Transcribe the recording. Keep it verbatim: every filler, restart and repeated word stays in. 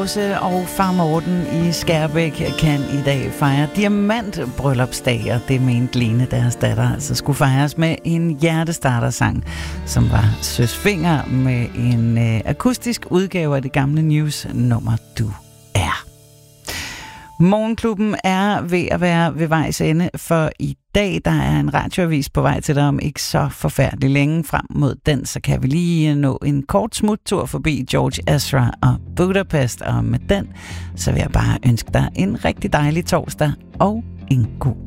Åse og far Morten i Skærbæk kan i dag fejre diamantbryllupsdag, og det mente Lene, deres datter, altså skulle fejres med en hjertestartersang, som var Søs Fenger med en øh, akustisk udgave af det gamle News-nummer Du er. Morgenklubben er ved at være ved vejs ende, for i dag der er en radioavis på vej til dig om ikke så forfærdeligt længe. Frem mod den, så kan vi lige nå en kort smuttur forbi George Ezra og Budapest, og med den, så vil jeg bare ønske dig en rigtig dejlig torsdag og en god